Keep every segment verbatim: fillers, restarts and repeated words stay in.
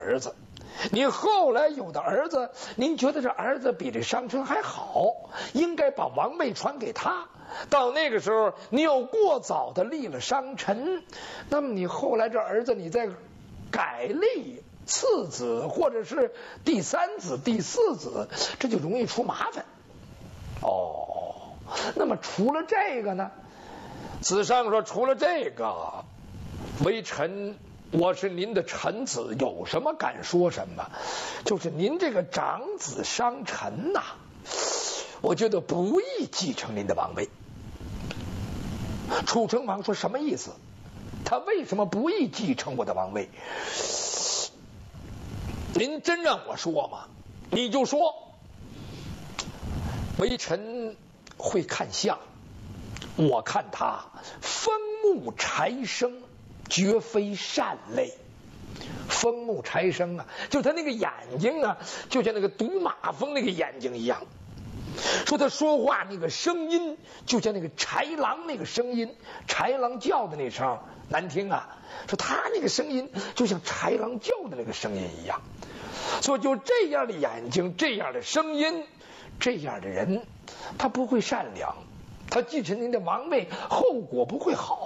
儿子。你后来有的儿子，您觉得这儿子比这商臣还好，应该把王位传给他。到那个时候，你又过早的立了商臣，那么你后来这儿子，你再改立次子或者是第三子、第四子，这就容易出麻烦。哦，那么除了这个呢？子商说，除了这个，微臣我是您的臣子，有什么敢说什么。就是您这个长子商臣呐、啊，我觉得不宜继承您的王位。楚成王说，什么意思？他为什么不宜继承我的王位？您真让我说吗？你就说。微臣会看相，我看他风木柴生，绝非善类。风木柴生啊，就他那个眼睛啊，就像那个毒马蜂那个眼睛一样。说他说话那个声音，就像那个豺狼那个声音，豺狼叫的那声难听啊。说他那个声音就像豺狼叫的那个声音一样。所以就这样的眼睛，这样的声音，这样的人，他不会善良，他继承您的王位，后果不会好。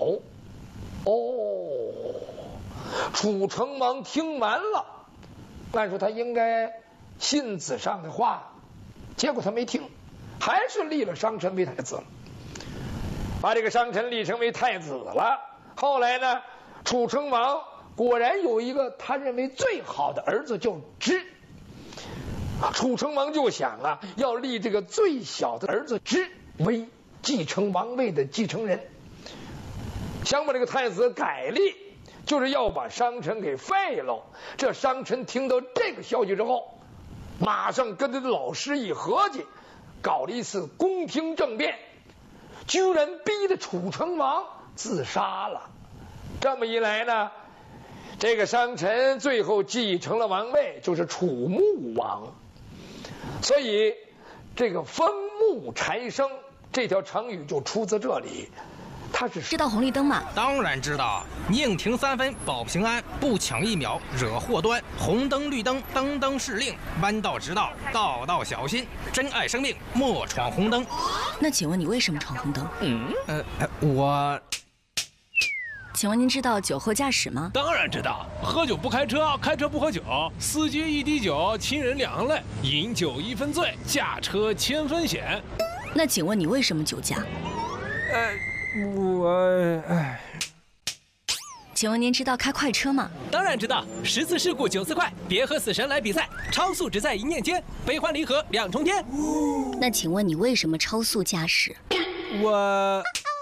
哦，楚成王听完了，按说他应该信子上的话，结果他没听，还是立了商臣为太子了，把这个商臣立成为太子了。后来呢，楚成王果然有一个他认为最好的儿子叫芝。楚成王就想啊，要立这个最小的儿子芝为继承王位的继承人，想把这个太子改立，就是要把商臣给废了。这商臣听到这个消息之后，马上跟他的老师一合计，搞了一次宫廷政变，居然逼得楚成王自杀了。这么一来呢，这个商臣最后继承了王位，就是楚穆王。所以这个风木柴生这条成语就出自这里。他是知道红绿灯吗？ 当然知道，宁停三分保平安，不抢一秒惹祸端。红灯绿灯灯灯是令，弯道直道道道小心。珍爱生命莫闯红灯。 那请问你为什么闯红灯？ 嗯呃我。 请问您知道酒后驾驶吗？ 当然知道，喝酒不开车，开车不喝酒，司机一滴酒，亲人两泪，饮酒一分醉，驾车千分险。 那请问你为什么酒驾？ 呃，我哎。 请问您知道开快车吗？ 当然知道，十次事故九次快，别和死神来比赛，超速只在一念间，悲欢离合两重天。 那请问你为什么超速驾驶？ 我。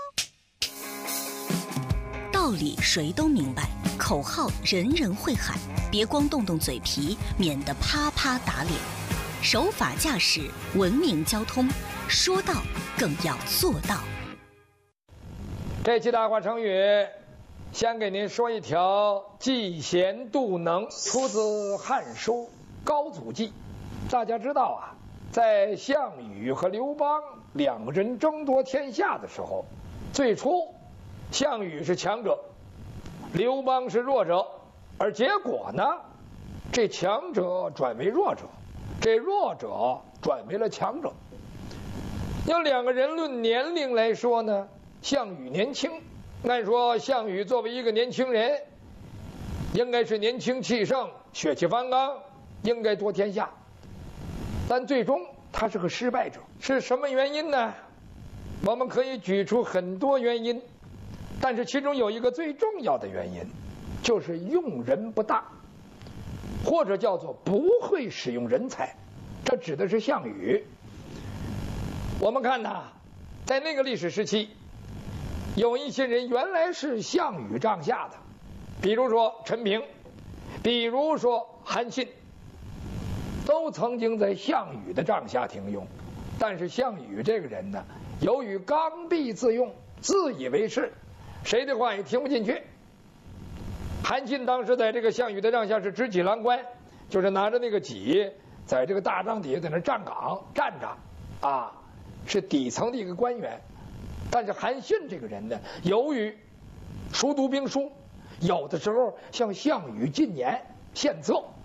道理谁都明白，口号人人会喊，别光动动嘴皮，免得啪啪打脸。守法驾驶，文明交通，说到更要做到。 这期大话成语，先给您说一条嫉贤妒能，出自《汉书·高祖纪》。大家知道啊，在项羽和刘邦两个人争夺天下的时候，最初项羽是强者，刘邦是弱者，而结果呢，这强者转为弱者，这弱者转为了强者。要两个人论年龄来说呢，项羽年轻，按说项羽作为一个年轻人，应该是年轻气盛，血气方刚，应该夺天下。但最终他是个失败者，是什么原因呢？我们可以举出很多原因，但是其中有一个最重要的原因，就是用人不当，或者叫做不会使用人才。这指的是项羽。我们看呐，在那个历史时期，有一些人原来是项羽帐下的，比如说陈平，比如说韩信，都曾经在项羽的帐下停用。但是项羽这个人呢，由于刚愎自用，自以为是，谁的话也听不进去。韩信当时在这个项羽的帐下是执戟郎官，就是拿着那个戟，在这个大帐底下在那站岗站着啊，是底层的一个官员。但是韩信这个人呢，由于熟读兵书，有的时候向项羽进言献策，